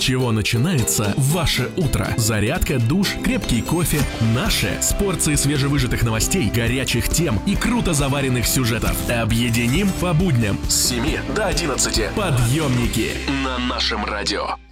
чего начинается ваше утро? Зарядка, душ, крепкий кофе. Наше с порцией свежевыжатых новостей, горячих тем и круто заваренных сюжетов. Объединим по будням с 7 до 11. Подъемники на нашем радио.